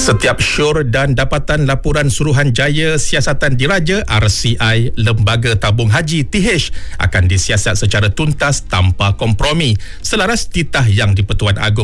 Setiap syur dan dapatan laporan Suruhanjaya Siasatan Diraja RCI Lembaga Tabung Haji TH akan disiasat secara tuntas tanpa kompromi selaras titah Yang di-Pertuan Agong